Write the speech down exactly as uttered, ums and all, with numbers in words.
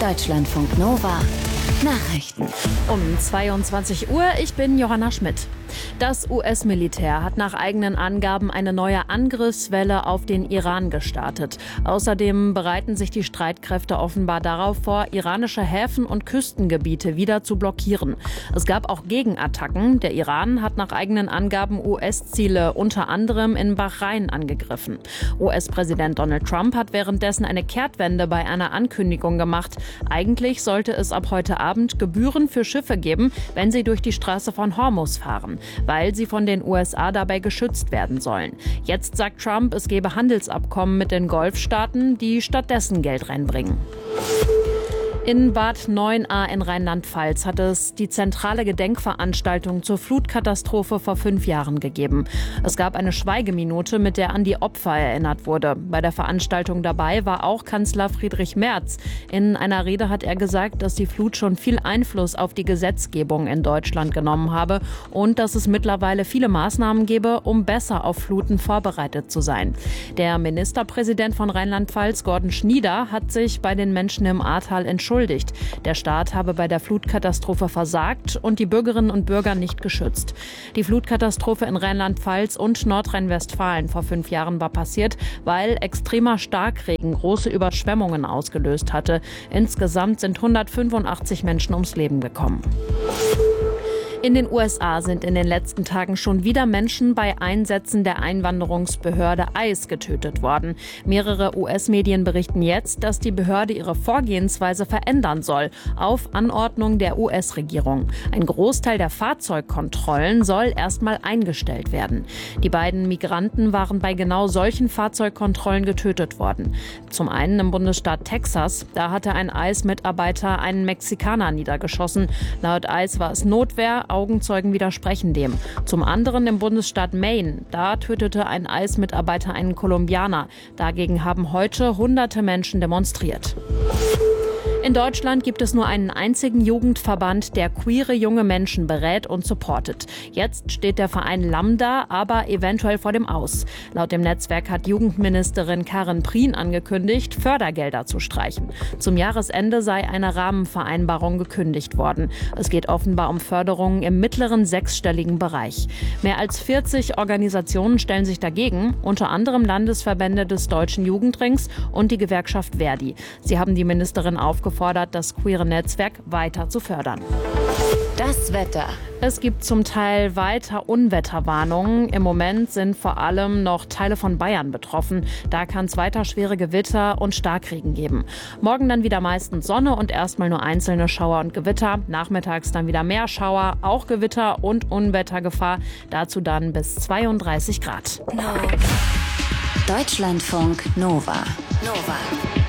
Deutschlandfunk Nova Nachrichten. Um zweiundzwanzig Uhr, ich bin Johanna Schmidt. Das U S-Militär hat nach eigenen Angaben eine neue Angriffswelle auf den Iran gestartet. Außerdem bereiten sich die Streitkräfte offenbar darauf vor, iranische Häfen und Küstengebiete wieder zu blockieren. Es gab auch Gegenattacken. Der Iran hat nach eigenen Angaben U S-Ziele unter anderem in Bahrain angegriffen. U S-Präsident Donald Trump hat währenddessen eine Kehrtwende bei einer Ankündigung gemacht. Eigentlich sollte es ab heute Abend Gebühren für Schiffe geben, wenn sie durch die Straße von Hormuz fahren, weil sie von den U S A dabei geschützt werden sollen. Jetzt sagt Trump, es gebe Handelsabkommen mit den Golfstaaten, die stattdessen Geld reinbringen. In Bad Neuenahr in Rheinland-Pfalz hat es die zentrale Gedenkveranstaltung zur Flutkatastrophe vor fünf Jahren gegeben. Es gab eine Schweigeminute, mit der an die Opfer erinnert wurde. Bei der Veranstaltung dabei war auch Kanzler Friedrich Merz. In einer Rede hat er gesagt, dass die Flut schon viel Einfluss auf die Gesetzgebung in Deutschland genommen habe und dass es mittlerweile viele Maßnahmen gebe, um besser auf Fluten vorbereitet zu sein. Der Ministerpräsident von Rheinland-Pfalz, Gordon Schnieder, hat sich bei den Menschen im Ahrtal entschuldigt. Der Staat habe bei der Flutkatastrophe versagt und die Bürgerinnen und Bürger nicht geschützt. Die Flutkatastrophe in Rheinland-Pfalz und Nordrhein-Westfalen vor fünf Jahren war passiert, weil extremer Starkregen große Überschwemmungen ausgelöst hatte. Insgesamt sind hundertfünfundachtzig Menschen ums Leben gekommen. In den U S A sind in den letzten Tagen schon wieder Menschen bei Einsätzen der Einwanderungsbehörde I C E getötet worden. Mehrere U S-Medien berichten jetzt, dass die Behörde ihre Vorgehensweise verändern soll, auf Anordnung der U S-Regierung. Ein Großteil der Fahrzeugkontrollen soll erstmal eingestellt werden. Die beiden Migranten waren bei genau solchen Fahrzeugkontrollen getötet worden. Zum einen im Bundesstaat Texas, da hatte ein I C E-Mitarbeiter einen Mexikaner niedergeschossen. Laut I C E war es Notwehr. Augenzeugen widersprechen dem. Zum anderen im Bundesstaat Maine. Da tötete ein I C E-Mitarbeiter einen Kolumbianer. Dagegen haben heute hunderte Menschen demonstriert. In Deutschland gibt es nur einen einzigen Jugendverband, der queere junge Menschen berät und supportet. Jetzt steht der Verein Lambda aber eventuell vor dem Aus. Laut dem Netzwerk hat Jugendministerin Karin Prien angekündigt, Fördergelder zu streichen. Zum Jahresende sei eine Rahmenvereinbarung gekündigt worden. Es geht offenbar um Förderungen im mittleren sechsstelligen Bereich. Mehr als vierzig Organisationen stellen sich dagegen, unter anderem Landesverbände des Deutschen Jugendrings und die Gewerkschaft Verdi. Sie haben die Ministerin aufgefordert, gefordert, das queere Netzwerk weiter zu fördern. Das Wetter. Es gibt zum Teil weiter Unwetterwarnungen. Im Moment sind vor allem noch Teile von Bayern betroffen. Da kann es weiter schwere Gewitter und Starkregen geben. Morgen dann wieder meistens Sonne und erstmal nur einzelne Schauer und Gewitter. Nachmittags dann wieder mehr Schauer, auch Gewitter und Unwettergefahr. Dazu dann bis zweiunddreißig Grad. No. Deutschlandfunk Nova. Nova.